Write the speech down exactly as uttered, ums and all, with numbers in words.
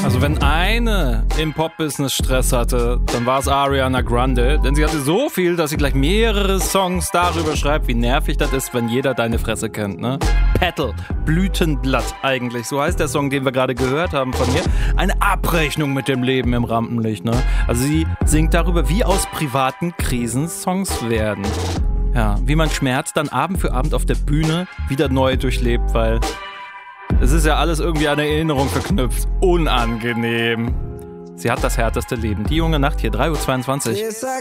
Also wenn eine im Pop-Business Stress hatte, dann war es Ariana Grande, denn sie hatte so viel, dass sie gleich mehrere Songs darüber schreibt, wie nervig das ist, wenn jeder deine Fresse kennt, ne? Petal, Blütenblatt eigentlich, so heißt der Song, den wir gerade gehört haben von ihr. Eine Abrechnung mit dem Leben im Rampenlicht, ne? Also sie singt darüber, wie aus privaten Krisen Songs werden. Ja, wie man Schmerz dann Abend für Abend auf der Bühne wieder neu durchlebt, weil es ist ja alles irgendwie an Erinnerung verknüpft. Unangenehm. Sie hat das härteste Leben. Die junge Nacht hier, drei Uhr zweiundzwanzig.